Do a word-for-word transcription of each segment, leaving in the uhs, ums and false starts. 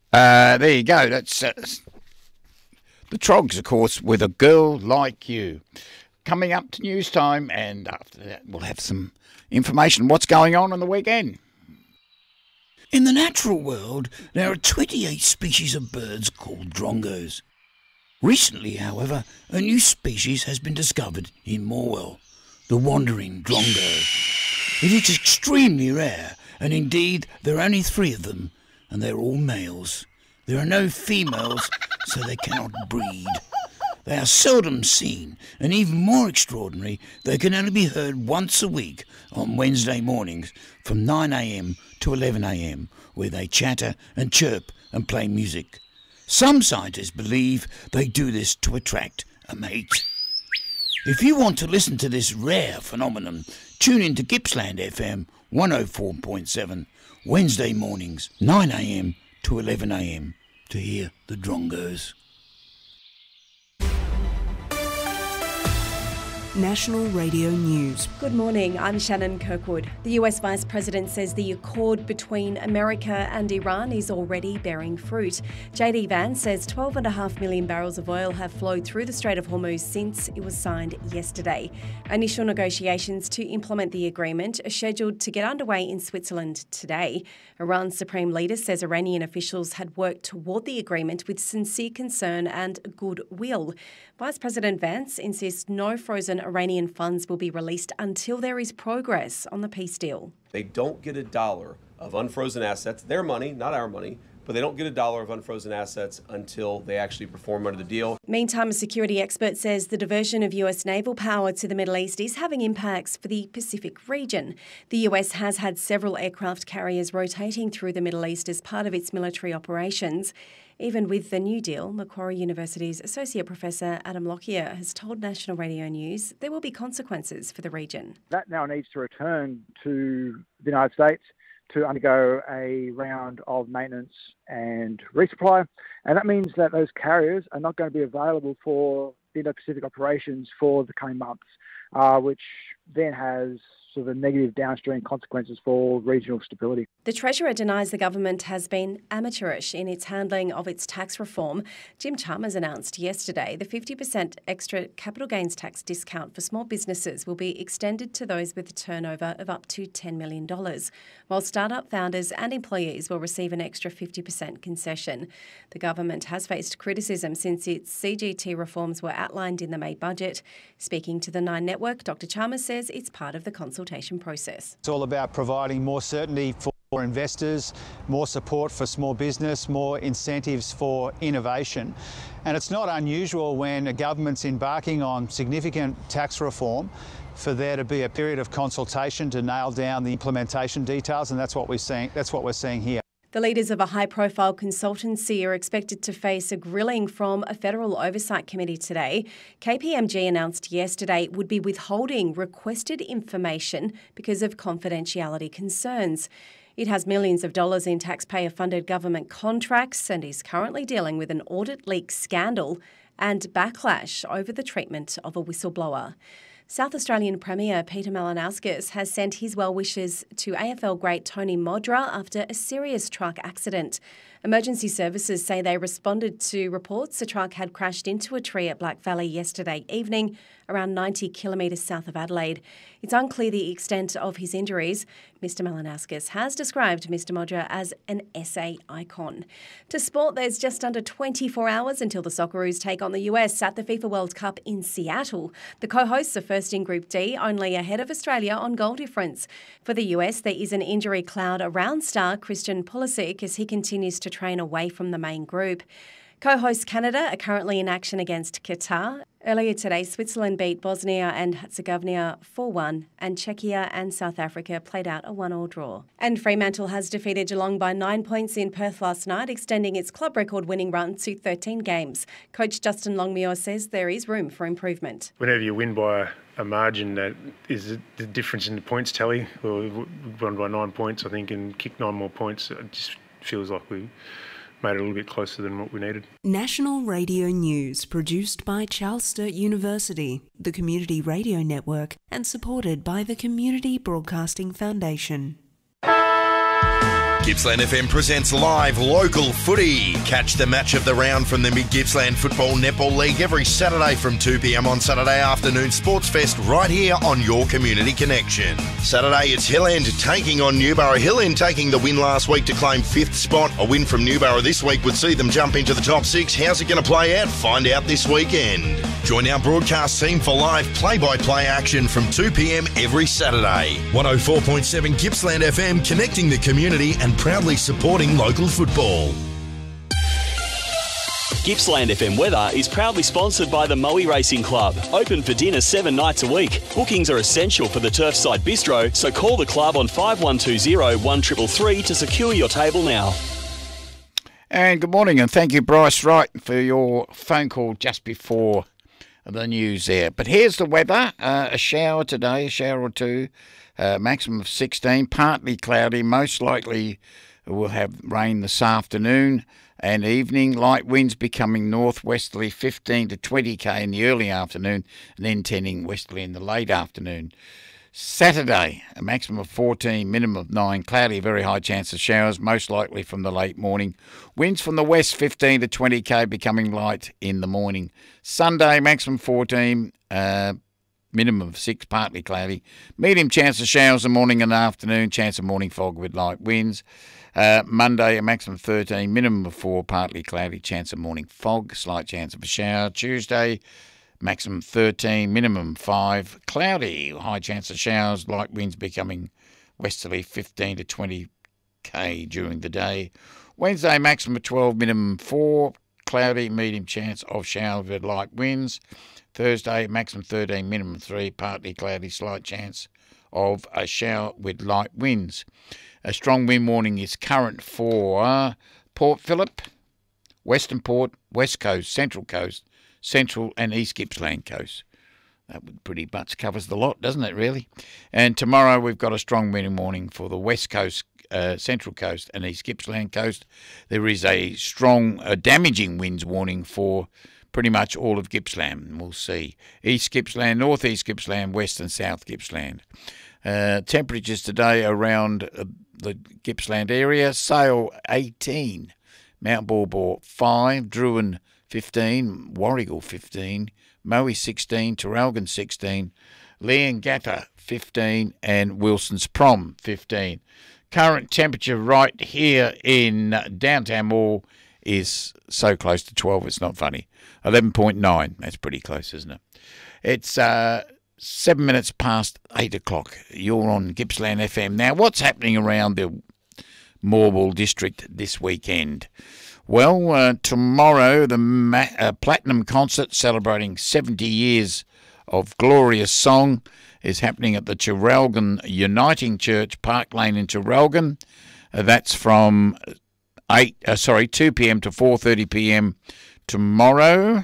Uh, there you go. That's uh, the Trogs, of course, with A Girl Like You. Coming up to news time, and after that we'll have some information on what's going on on the weekend. In the natural world, there are twenty-eight species of birds called drongos. Recently, however, a new species has been discovered in Morwell, the wandering drongo. It is extremely rare, and indeed there are only three of them, and they're all males. There are no females, so they cannot breed. They are seldom seen, and even more extraordinary, they can only be heard once a week on Wednesday mornings from nine a.m. to eleven a.m, where they chatter and chirp and play music. Some scientists believe they do this to attract a mate. If you want to listen to this rare phenomenon, tune in to Gippsland F M one oh four point seven, Wednesday mornings, nine a.m. to eleven a.m, to hear the drongos. National Radio News. Good morning, I'm Shannon Kirkwood. The U S Vice President says the accord between America and Iran is already bearing fruit. J D Vance says twelve point five million barrels of oil have flowed through the Strait of Hormuz since it was signed yesterday. Initial negotiations to implement the agreement are scheduled to get underway in Switzerland today. Iran's supreme leader says Iranian officials had worked toward the agreement with sincere concern and goodwill. Vice President Vance insists no frozen Iranian funds will be released until there is progress on the peace deal. They don't get a dollar of unfrozen assets, their money, not our money, but they don't get a dollar of unfrozen assets until they actually perform under the deal. Meantime, a security expert says the diversion of U S naval power to the Middle East is having impacts for the Pacific region. The U S has had several aircraft carriers rotating through the Middle East as part of its military operations. Even with the new deal, Macquarie University's Associate Professor Adam Lockyer has told National Radio News there will be consequences for the region. That now needs to return to the United States to undergo a round of maintenance and resupply. And that means that those carriers are not going to be available for the Indo-Pacific operations for the coming months, uh, which then has sort of negative downstream consequences for regional stability. The Treasurer denies the government has been amateurish in its handling of its tax reform. Jim Chalmers announced yesterday the fifty percent extra capital gains tax discount for small businesses will be extended to those with a turnover of up to ten million dollars, while startup founders and employees will receive an extra fifty percent concession. The government has faced criticism since its C G T reforms were outlined in the May budget. Speaking to the Nine Network, Doctor Chalmers says it's part of the consultation process. It's all about providing more certainty for For investors, more support for small business, more incentives for innovation. And it's not unusual when a government's embarking on significant tax reform for there to be a period of consultation to nail down the implementation details, and that's what we're seeing, that's what we're seeing here. The leaders of a high-profile consultancy are expected to face a grilling from a federal oversight committee today. K P M G announced yesterday it would be withholding requested information because of confidentiality concerns. It has millions of dollars in taxpayer-funded government contracts and is currently dealing with an audit leak scandal and backlash over the treatment of a whistleblower. South Australian Premier Peter Malinauskas has sent his well wishes to A F L great Tony Modra after a serious truck accident. Emergency services say they responded to reports a truck had crashed into a tree at Black Valley yesterday evening, around ninety kilometres south of Adelaide. It's unclear the extent of his injuries. Mister Malinauskas has described Mister Modra as an S A icon. To sport, there's just under twenty-four hours until the Socceroos take on the U S at the FIFA World Cup in Seattle. The co-hosts are first in Group D, only ahead of Australia on goal difference. For the U S, there is an injury cloud around star Christian Pulisic as he continues to train away from the main group. Co-hosts Canada are currently in action against Qatar. Earlier today, Switzerland beat Bosnia and Herzegovina four one, and Czechia and South Africa played out a one all draw. And Fremantle has defeated Geelong by nine points in Perth last night, extending its club record winning run to thirteen games. Coach Justin Longmuir says there is room for improvement. Whenever you win by a margin that is the difference in the points tally, well, we've won by nine points, I think, and kicked nine more points. It just feels like we made it a little bit closer than what we needed. National Radio News, produced by Charles Sturt University, the Community Radio Network, and supported by the Community Broadcasting Foundation. Gippsland F M presents live local footy. Catch the match of the round from the Mid-Gippsland Football Netball League every Saturday from two p m on Saturday afternoon Sports Fest right here on your Community Connection. Saturday it's Hill End taking on Newborough. Hill End taking the win last week to claim fifth spot. A win from Newborough this week would see them jump into the top six. How's it going to play out? Find out this weekend. Join our broadcast team for live play-by-play action from two p m every Saturday. one oh four point seven Gippsland F M, connecting the community and proudly supporting local football. Gippsland F M weather is proudly sponsored by the Moe Racing Club. Open for dinner seven nights a week. Bookings are essential for the Turfside Bistro, so call the club on five one two zero, one three three three to secure your table now. And good morning, and thank you, Bryce Wright, for your phone call just before the news there. But here's the weather. Uh, a shower today, a shower or two. Uh, maximum of sixteen, partly cloudy. Most likely we'll have rain this afternoon and evening. Light winds becoming northwesterly, fifteen to twenty k in the early afternoon, and then tending westerly in the late afternoon. Saturday, a maximum of fourteen, minimum of nine. Cloudy, very high chance of showers, most likely from the late morning. Winds from the west, fifteen to twenty k, becoming light in the morning. Sunday, maximum fourteen, uh, minimum of six, partly cloudy. Medium chance of showers in the morning and afternoon. Chance of morning fog with light winds. Uh, Monday, a maximum of thirteen, minimum of four, partly cloudy. Chance of morning fog, slight chance of a shower. Tuesday, maximum thirteen, minimum five, cloudy. High chance of showers, light winds becoming westerly, fifteen to twenty k during the day. Wednesday, maximum of twelve, minimum four, cloudy, medium chance of showers with light winds. Thursday, maximum thirteen, minimum three, partly cloudy, slight chance of a shower with light winds. A strong wind warning is current for Port Phillip, Western Port, West Coast, Central Coast, Central and East Gippsland Coast. That would pretty much covers the lot, doesn't it, really? And tomorrow we've got a strong wind warning for the West Coast, uh, Central Coast and East Gippsland Coast. There is a strong, uh, damaging winds warning for pretty much all of Gippsland. We'll see. East Gippsland, North East Gippsland, West and South Gippsland. Uh, temperatures today around uh, the Gippsland area. Sale eighteen, Mount Baw five, Druin fifteen, Warrigal fifteen, Moe sixteen, Traralgon sixteen, Leongatha fifteen and Wilson's Prom fifteen. Current temperature right here in downtown Mall is so close to twelve it's not funny. eleven point nine, that's pretty close, isn't it? It's uh, seven minutes past eight o'clock. You're on Gippsland F M. Now, what's happening around the Morwell district this weekend? Well, uh, tomorrow the Ma- uh, Platinum Concert celebrating seventy years of glorious song is happening at the Traralgon Uniting Church, Park Lane in Traralgon. Uh, that's from eight, uh, sorry, two p m to four thirty p m tomorrow.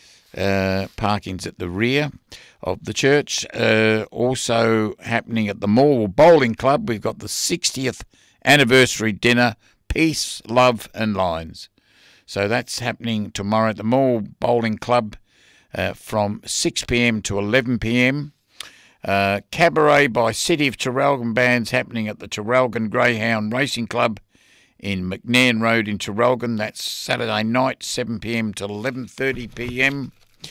Uh, parking's at the rear of the church. Uh, also happening at the Morwell Bowling Club, we've got the sixtieth anniversary dinner, Peace, Love and Lines. So that's happening tomorrow at the Morwell Bowling Club uh, from six p m to eleven p m. Uh, cabaret by City of Traralgon bands happening at the Traralgon Greyhound Racing Club in McNairn Road in Traralgon. That's Saturday night, seven p m to eleven thirty p m.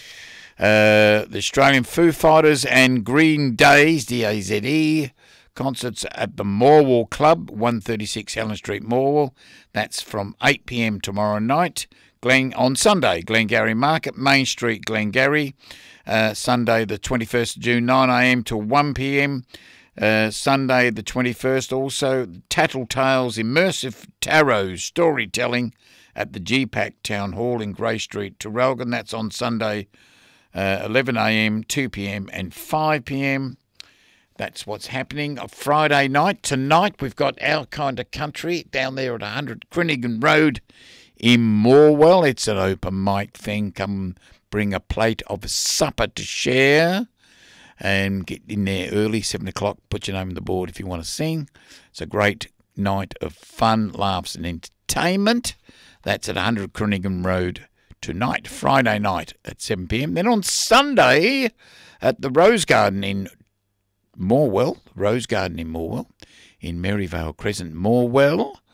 Uh, the Australian Foo Fighters and Green Days, D A Z E, concerts at the Morwell Club, one thirty-six Helen Street, Morwell. That's from eight p m tomorrow night. Glen on Sunday, Glengarry Market, Main Street, Glengarry. Uh, Sunday, the twenty-first of June, nine a m to one p m. Uh, Sunday, the twenty-first, also Tattletales Immersive Tarot Storytelling at the G PAC Town Hall in Grey Street, Traralgon. That's on Sunday, uh, eleven a m, two p m and five p m. That's what's happening. A Friday night, tonight, we've got Our Kind of Country down there at one hundred Crinigan Road in Morwell. It's an open mic thing. Come bring a plate of supper to share and get in there early, seven o'clock. Put your name on the board if you want to sing. It's a great night of fun, laughs and entertainment. That's at one hundred Crinigan Road tonight, Friday night at seven p m. Then on Sunday at the Rose Garden in Morwell, Rose Garden in Morwell, in Maryvale Crescent, Morwell.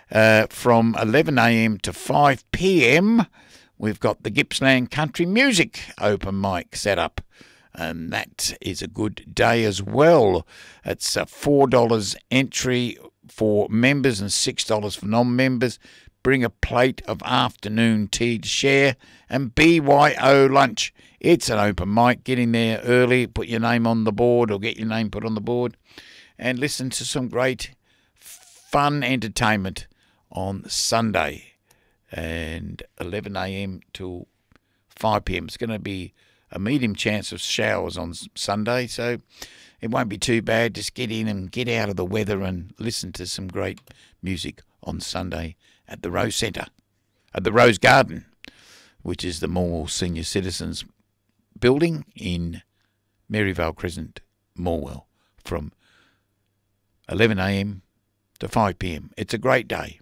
uh, from eleven a m to five p m. We've got the Gippsland Country Music open mic set up. And that is a good day as well. It's uh, four dollars entry for members and six dollars for non-members. Bring a plate of afternoon tea to share and B Y O lunch. It's an open mic. Get in there early, put your name on the board or get your name put on the board and listen to some great fun entertainment on Sunday and eleven a m till five p m. It's going to be a medium chance of showers on Sunday, so it won't be too bad. Just get in and get out of the weather and listen to some great music on Sunday at the Rose Centre, at the Rose Garden, which is the Morwell Senior Citizens building in Maryvale Crescent, Morwell, from eleven a m to five p m. It's a great day.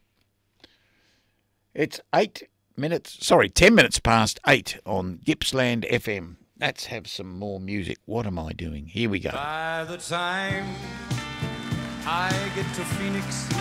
It's eight minutes, sorry, ten minutes past eight on Gippsland F M. Let's have some more music. What am I doing? Here we go. By the time I get to Phoenix,